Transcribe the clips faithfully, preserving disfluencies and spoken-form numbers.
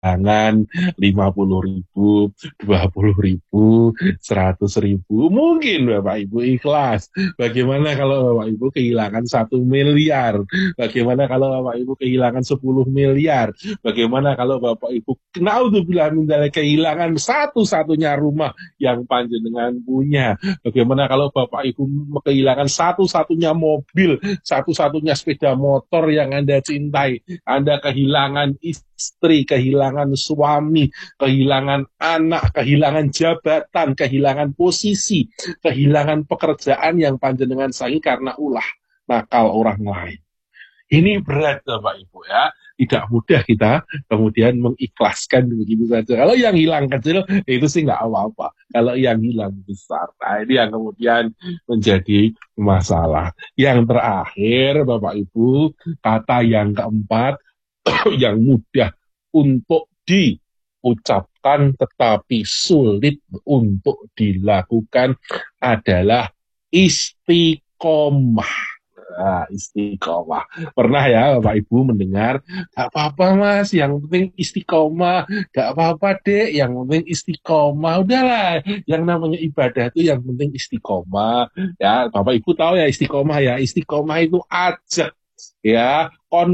kehilangan lima puluh ribu, dua puluh ribu, seratus ribu, mungkin Bapak Ibu ikhlas. Bagaimana kalau Bapak Ibu kehilangan satu miliar? Bagaimana kalau Bapak Ibu kehilangan sepuluh miliar? Bagaimana kalau Bapak Ibu naudzubillah min dzalik kehilangan satu-satunya rumah yang panjenengan punya? Bagaimana kalau Bapak Ibu kehilangan satu-satunya mobil, satu-satunya sepeda motor yang Anda cintai? Anda kehilangan istri, kehilangan suami, kehilangan anak, kehilangan jabatan, kehilangan posisi, kehilangan pekerjaan yang panjenengan sayangi karena ulah nakal orang lain. Ini berat Bapak Ibu ya. Tidak mudah kita kemudian mengikhlaskan begitu saja. Kalau yang hilang kecil itu sih nggak apa-apa. Kalau yang hilang besar, nah ini yang kemudian menjadi masalah. Yang terakhir Bapak Ibu, kata yang keempat yang mudah untuk diucapkan tetapi sulit untuk dilakukan adalah istiqomah. Nah, istiqomah. Pernah ya Bapak Ibu mendengar, gak apa-apa Mas, yang penting istiqomah, gak apa-apa Dek, yang penting istiqomah. Udahlah, yang namanya ibadah itu yang penting istiqomah. Ya, Bapak Ibu tahu ya istiqomah ya, istiqomah itu ajak ya,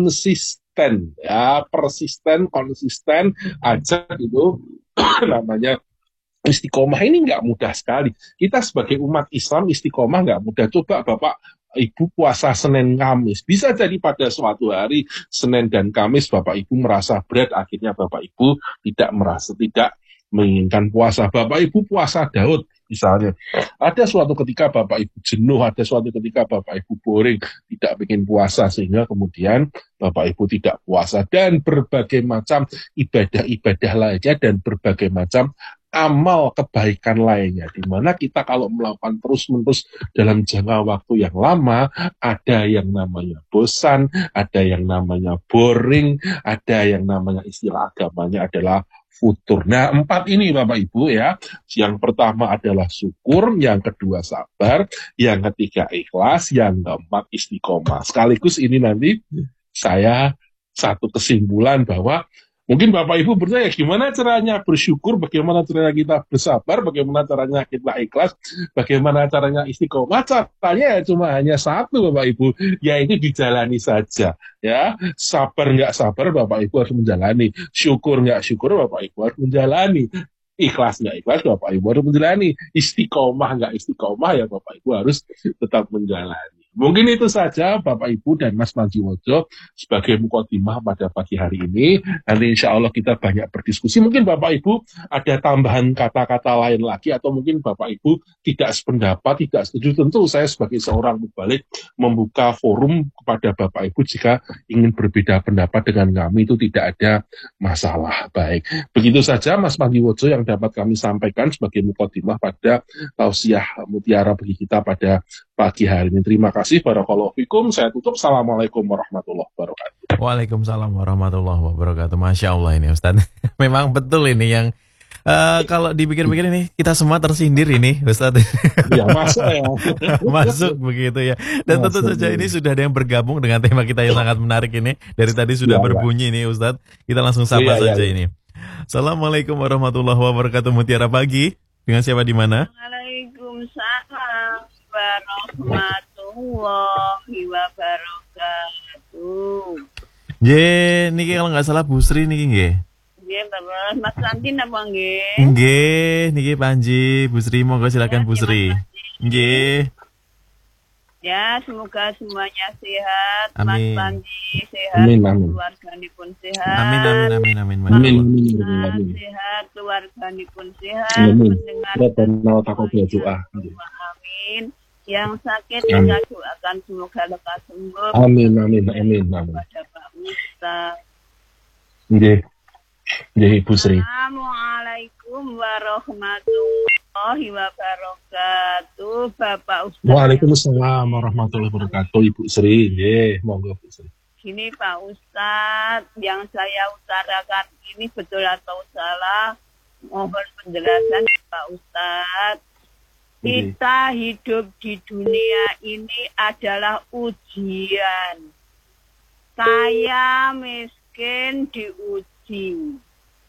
konsisten ya, persisten, konsisten, ajak itu namanya istiqomah. Ini nggak mudah sekali. Kita sebagai umat Islam istiqomah nggak mudah. Coba Bapak Ibu puasa Senin Kamis, bisa jadi pada suatu hari Senin dan Kamis Bapak Ibu merasa berat, akhirnya Bapak Ibu tidak merasa, tidak menginginkan puasa. Bapak Ibu puasa Daud misalnya, ada suatu ketika Bapak Ibu jenuh, ada suatu ketika Bapak Ibu boring, tidak ingin puasa, sehingga kemudian Bapak Ibu tidak puasa. Dan berbagai macam ibadah-ibadah lainnya dan berbagai macam amal kebaikan lainnya, di mana kita kalau melakukan terus-menerus dalam jangka waktu yang lama, ada yang namanya bosan, ada yang namanya boring, ada yang namanya istilah agamanya adalah futur. Nah, empat ini Bapak Ibu ya. Yang pertama adalah syukur, yang kedua sabar, yang ketiga ikhlas, yang keempat istiqomah. Sekaligus ini nanti saya satu kesimpulan bahwa mungkin Bapak Ibu bertanya, gimana caranya bersyukur, bagaimana caranya kita bersabar, bagaimana caranya kita ikhlas, bagaimana caranya istiqomah. Caranya cuma hanya satu Bapak Ibu, yaitu dijalani saja. Ya, sabar nggak sabar Bapak Ibu harus menjalani, syukur nggak syukur Bapak Ibu harus menjalani, ikhlas nggak ikhlas Bapak Ibu harus menjalani, istiqomah nggak istiqomah ya Bapak Ibu harus tetap menjalani. Mungkin itu saja Bapak Ibu dan Mas Manjiwojo sebagai mukadimah pada pagi hari ini. Nanti insya Allah kita banyak berdiskusi. Mungkin Bapak Ibu ada tambahan kata-kata lain lagi, atau mungkin Bapak Ibu tidak sependapat, tidak setuju. Tentu saya sebagai seorang mubalik membuka forum kepada Bapak Ibu jika ingin berbeda pendapat dengan kami, itu tidak ada masalah. Baik, begitu saja Mas Manjiwojo yang dapat kami sampaikan sebagai mukadimah pada tausiah mutiara bagi kita pada pagi hari ini. Terima kasih. Barakallahu fikum. Saya tutup. Assalamualaikum warahmatullahi wabarakatuh. Waalaikumsalam warahmatullahi wabarakatuh. Masya Allah ini Ustaz. Memang betul ini yang uh, kalau dipikir-pikir ini kita semua tersindir ini Ustaz. Ya, masuk ya. Masuk begitu ya. Dan Masuk, tentu saja ya. ini sudah ada yang bergabung dengan tema kita yang sangat menarik ini. Dari tadi sudah Ya, berbunyi ya. ini Ustaz. Kita langsung sapa Ya, saja ya, ya. ini. Assalamualaikum warahmatullahi wabarakatuh. Mutiara pagi. Dengan siapa di mana? Waalaikumsalam warahmatullahi wabarakatuh. Ye, niki kalau nggak salah Bu Sri niki nggih. Nggih, terus Mas Santi napa nggih? Nggih, niki Panji, Bu Sri, monggo silakan Bu Sri. Nggih. Ya, semoga semuanya sehat. Amin. Mas Panji sehat, Amin, amin. keluarganipun sehat. Amin, amin, amin, amin. Amin, amin, amin, Sehat, amin. sehat, keluarganipun sehat. Amin. Mendengar Rabbana taqabbal doa. Amin. Yang sakit Amin. kita doakan semoga lekas sembuh. Amin, amin, amin, amin. Kepada Pak Ustaz. Nggih. Nggih, Bu Sri. Assalamualaikum warahmatullahi wabarakatuh, Bapak Ustaz. Waalaikumsalam warahmatullahi wabarakatuh, Ibu Sri. Nggih, monggo Bu Sri. Gini Pak Ustadz, yang saya utarakan ini betul atau salah, mohon penjelasan Pak Ustadz. Kita hidup di dunia ini adalah ujian. Kaya miskin diuji,